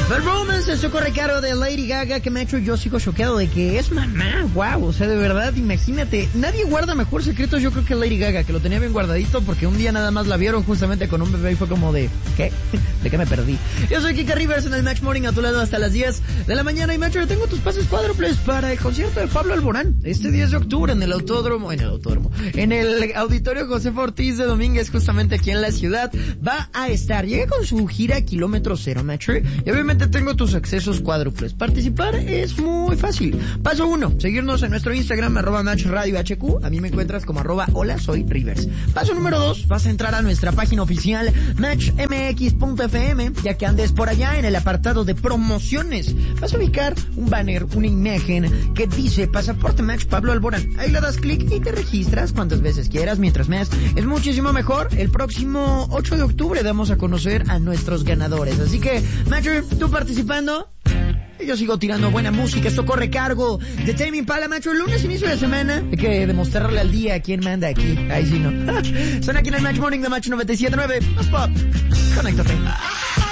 The Romance, esto corre cargo de Lady Gaga, que me ha hecho, yo sigo choqueado de que es mamá, wow, o sea, de verdad, imagínate, nadie guarda mejor secretos, yo creo que Lady Gaga, que lo tenía bien guardadito, porque un día nada más la vieron justamente con un bebé y fue como de, ¿qué? ¿De qué me perdí? Yo soy Kika Rivers en el Match Morning, a tu lado hasta las 10 de la mañana, y Match, tengo tus pases cuádruples para el concierto de Pablo Alborán, este 10 de octubre en el en el Auditorio Josefa Ortiz de Domínguez, justamente aquí en la ciudad, va a estar, llega con su gira Kilómetro Cero, Match, y obviamente tengo tus accesos cuádruples. Participar es muy fácil. Paso 1, seguirnos en nuestro Instagram, @MatchRadioHQ. A mí me encuentras como @hola soy Rivers. Paso número 2, vas a entrar a nuestra página oficial matchmx.fm, ya que andes por allá en el apartado de promociones. Vas a ubicar un banner, una imagen que dice Pasaporte Match Pablo Alborán. Ahí le das clic y te registras cuantas veces quieras, mientras más. Es muchísimo mejor. El próximo 8 de octubre damos a conocer a nuestros ganadores. Así que, Matcher, tú participando, y yo sigo tirando buena música. Esto corre cargo de Tame Impala, Macho. El lunes, inicio de semana, hay que demostrarle al día quién manda aquí. Ahí sí no. Son aquí en el Match Morning de Match 97.9. Más pop. Conéctate.